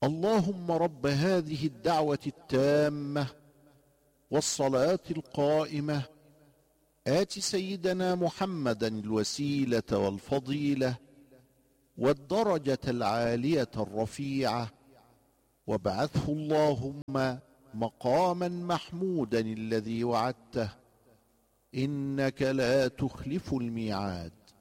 اللهم رب هذه الدعوة التامة والصلاة القائمة آت سيدنا محمدا الوسيلة والفضيلة والدرجة العالية الرفيعة، وابعثه اللهم مقاما محمودا الذي وعدته، إنك لا تخلف الميعاد.